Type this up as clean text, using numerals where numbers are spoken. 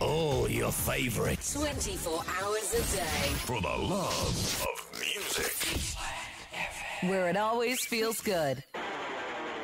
All your favorites. 24 hours a day. For the love of music. Where it always feels good.